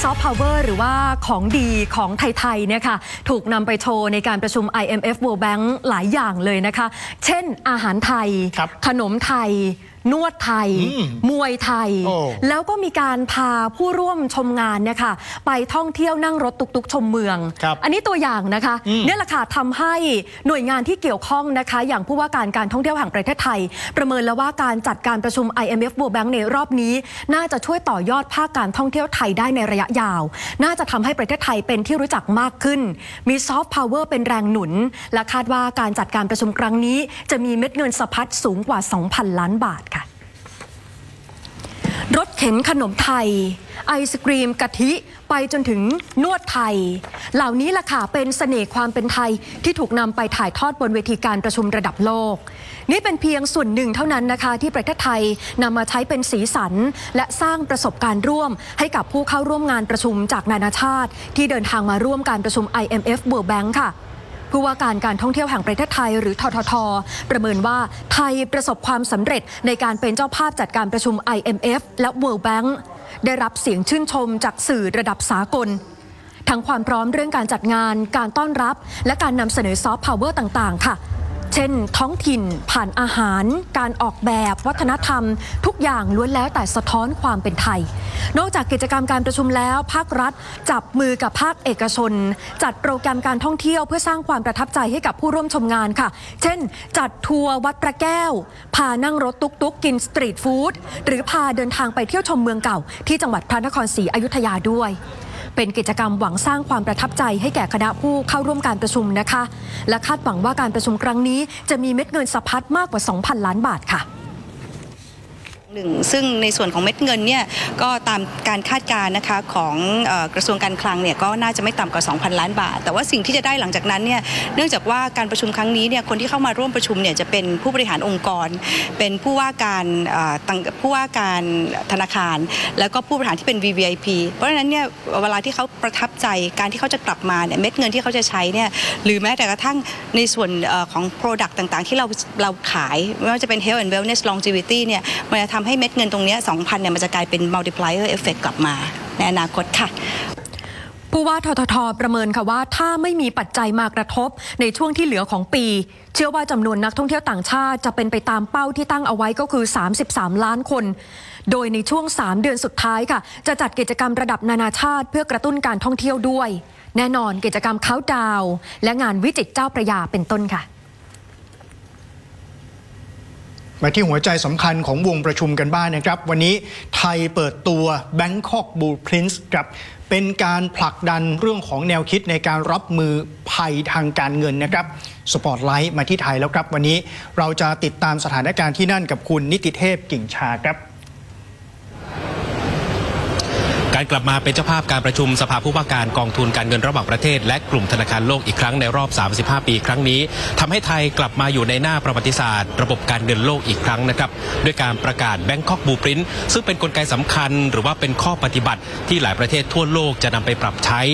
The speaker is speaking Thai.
ซอฟต์พาวเวอร์หรือว่าของดีของไทยๆเนี่ยค่ะถูกนำไปโชว์ในการประชุม IMF World Bank หลายอย่างเลยนะคะเช่นอาหารไทยขนมไทยนวดไทยมวยไทยแล้วก็มีการพาผู้ร่วมชมงานเนี่ยค่ะไปท่องเที่ยวนั่งรถตุกๆชมเมืองอันนี้ตัวอย่างนะคะเนี่ยแหละค่ะทำให้หน่วยงานที่เกี่ยวข้องนะคะอย่างผู้ว่าการท่องเที่ยวแห่งประเทศไทยประเมินแล้วว่าการจัดการประชุม IMF World Bank ในรอบนี้น่าจะช่วยต่อยอดภาคการท่องเที่ยวไทยได้ในระยะยาวน่าจะทำให้ประเทศไทยเป็นที่รู้จักมากขึ้นมีซอฟต์พาวเวอร์เป็นแรงหนุนและคาดว่าการจัดการประชุมครั้งนี้จะมีเม็ดเงินสะพัดสูงกว่า 2,000 ล้านบาทค่ะรถเข็นขนมไทยไอศกรีมกะทิไปจนถึงนวดไทยเหล่านี้ล่ะค่ะเป็นเสน่ห์ความเป็นไทยที่ถูกนำไปถ่ายทอดบนเวทีการประชุมระดับโลกนี่เป็นเพียงส่วนหนึ่งเท่านั้นนะคะที่ประเทศไทยนำมาใช้เป็นสีสันและสร้างประสบการณ์ร่วมให้กับผู้เข้าร่วมงานประชุมจากนานาชาติที่เดินทางมาร่วมการประชุม IMF World Bank ค่ะผู้ว่าการท่องเที่ยวแห่งประเทศไทยหรือททท.ประเมินว่าไทยประสบความสำเร็จในการเป็นเจ้าภาพจัดการประชุม IMF และ World Bank ได้รับเสียงชื่นชมจากสื่อระดับสากลทั้งความพร้อมเรื่องการจัดงานการต้อนรับและการนำเสนอซอฟต์พาวเวอร์ต่างๆค่ะเช่นท้องถิ่นผ่านอาหารการออกแบบวัฒนธรรมทุกอย่างล้วนแล้วแต่สะท้อนความเป็นไทยนอกจากกิจกรรมการประชุมแล้วภาครัฐจับมือกับภาคเอกชนจัดโปรแกรมการท่องเที่ยวเพื่อสร้างความประทับใจให้กับผู้ร่วมชมงานค่ะเช่นจัดทัวร์วัดพระแก้วพานั่งรถตุ๊กๆกินสตรีทฟู้ดหรือพาเดินทางไปเที่ยวชมเมืองเก่าที่จังหวัดพระนครศรีอยุธยาด้วยเป็นกิจกรรมหวังสร้างความประทับใจให้แก่คณะผู้เข้าร่วมการประชุมนะคะและคาดหวังว่าการประชุมครั้งนี้จะมีเม็ดเงินสะพัดมากกว่า 2,000 ล้านบาทค่ะซึ่งในส่วนของเม็ดเงินเนี่ยก็ตามการคาดการณ์นะคะของกระทรวงการคลังเนี่ยก็น่าจะไม่ต่ำกว่า 2,000 ล้านบาทแต่ว่าสิ่งที่จะได้หลังจากนั้นเนี่ยเนื่องจากว่าการประชุมครั้งนี้เนี่ยคนที่เข้ามาร่วมประชุมเนี่ยจะเป็นผู้บริหารองค์กรเป็นผู้ว่าการธนาคารแล้วก็ผู้บริหารที่เป็น VVIP เพราะฉะนั้นเนี่ยเวลาที่เขาประทับใจการที่เขาจะกลับมาเนี่ยเม็ดเงินที่เขาจะใช้เนี่ยหรือแม้แต่กระทั่งในส่วนของ Product ต่างๆที่เราขายไม่ว่าจะเป็น Health and Wellness Longevity เนี่ยมันจะทำให้เม็ดเงินตรงนี้ 2,000 เนี่ยมันจะกลายเป็น multiplier effect กลับมาในอนาคตค่ะผู้ว่าททท.ประเมินค่ะว่าถ้าไม่มีปัจจัยมากระทบในช่วงที่เหลือของปีเชื่อว่าจำนวนนักท่องเที่ยวต่างชาติจะเป็นไปตามเป้าที่ตั้งเอาไว้ก็คือ33 ล้านคนโดยในช่วง3 เดือนสุดท้ายค่ะจะจัดกิจกรรมระดับนานาชาติเพื่อกระตุ้นการท่องเที่ยวด้วยแน่นอนกิจกรรมเค้าท์ดาวน์และงานวิจิตรเจ้าพระยาเป็นต้นค่ะมาที่หัวใจสำคัญของวงประชุมกันบ้างนะครับวันนี้ไทยเปิดตัว Bangkok Blueprints ครับเป็นการผลักดันเรื่องของแนวคิดในการรับมือภัยทางการเงินนะครับสปอตไลท์มาที่ไทยแล้วครับวันนี้เราจะติดตามสถานการณ์ที่นั่นกับคุณนิติเทพกิ่งชาครับการกลับมาเป็นเจ้าภาพการประชุมสภาผู้ว่าการกองทุนการเงินระหว่างประเทศและกลุ่มธนาคารโลกอีกครั้งในรอบ35 ปีครั้งนี้ทำให้ไทยกลับมาอยู่ในหน้าประวัติศาสตร์ระบบการเงินโลกอีกครั้งนะครับด้วยการประกาศ Bangkok Blueprint ซึ่งเป็นกลไกสำคัญหรือว่าเป็นข้อปฏิบัติที่หลายประเทศทั่วโลกจะนำไปปรับใช้